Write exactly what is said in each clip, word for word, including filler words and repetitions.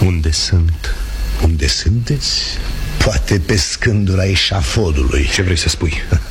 Unde sunt? Unde sunteți? Poate pe scândura eșafodului. Ce vrei să spui?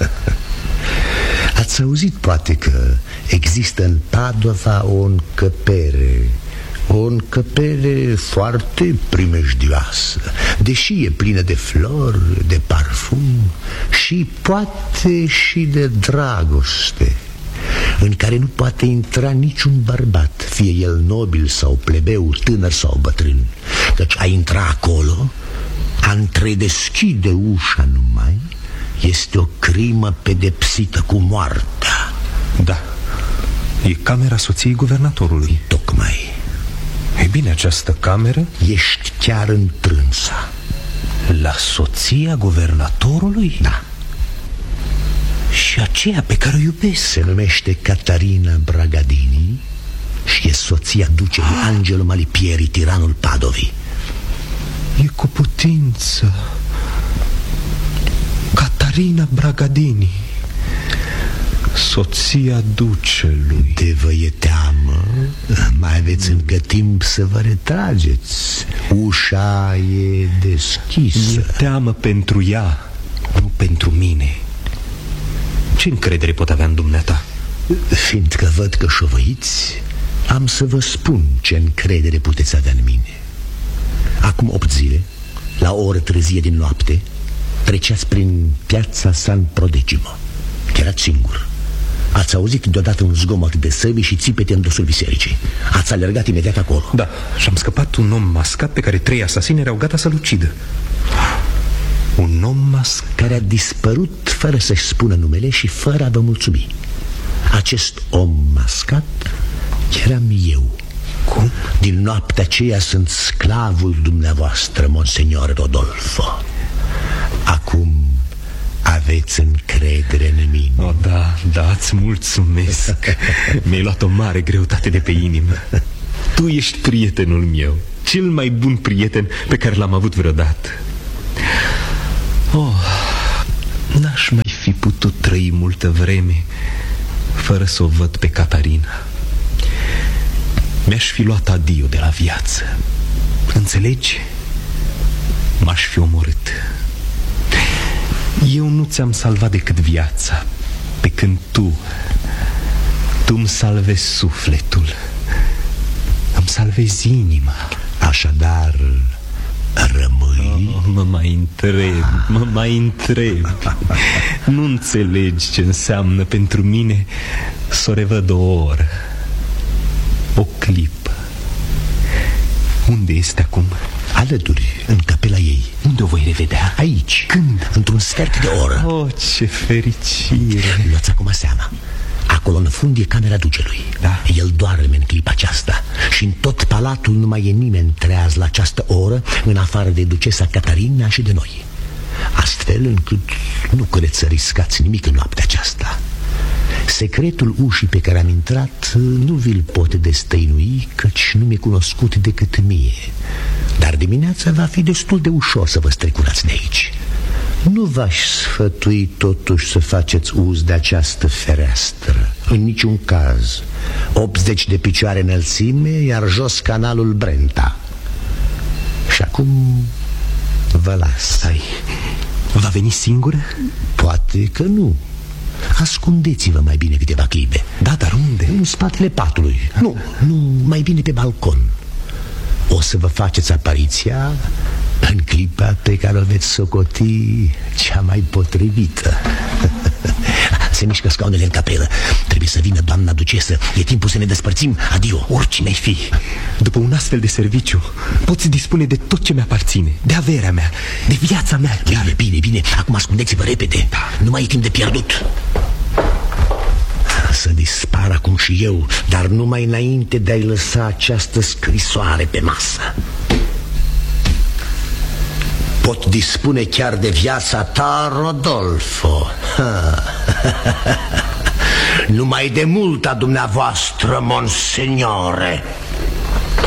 Ați auzit poate că există în Padova o încăpere, o încăpere foarte primejdioasă, deși e plină de flori, de parfum și poate și de dragoste, în care nu poate intra niciun bărbat, fie el nobil sau plebeu, tânăr sau bătrân. Căci a intra acolo, a întredeschide ușa numai, este o crimă pedepsită cu moartea. Da, e camera soției guvernatorului. Tocmai. Ei bine, această cameră? Ești chiar întrânsa. La soția guvernatorului? Da. Și aceea pe care o iubesc se numește Catarina Bragadini și e soția ducelui ah. Angelo Malipieri, tiranul Padovii. E cu putință. Catarina Bragadini, soția ducelui. De vă e teamă? Mai aveți încă timp să vă retrageți. Ușa e deschisă. Mi-e teamă pentru ea, nu pentru mine. Ce încredere pot avea în dumneata? Fiindcă văd că șovăiți, am să vă spun ce încredere puteți avea în mine. Acum opt zile, la o oră târzie din noapte, treceați prin piața San Prodegimo. Erați singur. Ați auzit deodată un zgomot de săbi și țipete în dosul bisericii. Ați alergat imediat acolo. Da, și am scăpat un om mascat pe care trei asasini erau gata să-l ucidă. Un om mascat care a dispărut fără să-și spună numele și fără a vă mulțumi. Acest om mascat eram eu. Cum? Din noaptea aceea sunt sclavul dumneavoastră, Monsignor Rodolfo. Acum aveți încredere în mine? Oh, da, da, îți mulțumesc. Mi-ai luat o mare greutate de pe inimă. Tu ești prietenul meu, cel mai bun prieten pe care l-am avut vreodată. Oh, n-aș mai fi putut trăi multă vreme fără să o văd pe Catarina. Mi-aș fi luat adio de la viață. Înțelegi? M-aș fi omorât. Eu nu ți-am salvat decât viața, pe când tu Tu îmi salvezi sufletul, îmi salvezi inima. Așadar rămâi? Oh, mă mai întreb, mă mai întreb. Nu înțelegi ce înseamnă pentru mine să o revăd o oră, o clipă. Unde este acum? Alături, în capela ei. Unde o voi revedea? Aici. Când? Într-un sfert de oră. Oh, ce fericire. Luați acum seama. Acolo în fund e camera ducelui. Da. El doarme în clipa aceasta. Și în tot palatul nu mai e nimeni treaz la această oră, în afară de ducesa Catarina și de noi. Astfel încât nu credeți să riscați nimic în noaptea aceasta. Secretul ușii pe care am intrat nu vi-l pot destăinui, căci nu mi-e cunoscut decât mie. Dar dimineața va fi destul de ușor să vă strecurați de aici. Nu v-aș sfătui totuși să faceți uz de această fereastră, în niciun caz. optzeci de picioare înălțime, iar jos canalul Brenta. Și acum vă las. Ai, va veni singură? Poate că nu. Ascundeți-vă mai bine câteva clipe. Da, dar unde? În spatele patului. Nu, nu, mai bine pe balcon. O să vă faceți apariția în clipa pe care o veți socoti cea mai potrivită. Se mișcă scaunele în capelă. Trebuie să vină doamna ducesă. E timpul să ne despărțim. Adio, oricine ai fi. După un astfel de serviciu poți dispune de tot ce mi-aparține, de averea mea, de viața mea. Bine, bine, bine. Acum ascundeți-vă repede. Nu mai e timp de pierdut. Să dispar acum și eu, dar numai înainte de a-i lăsa această scrisoare pe masă. Pot dispune chiar de viața ta, Rodolfo. Numai de mult a dumneavoastră, Monsignore.